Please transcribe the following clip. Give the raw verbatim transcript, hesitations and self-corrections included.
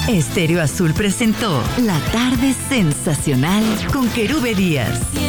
Estéreo Azul presentó La Tarde Sensacional con Querube Díaz.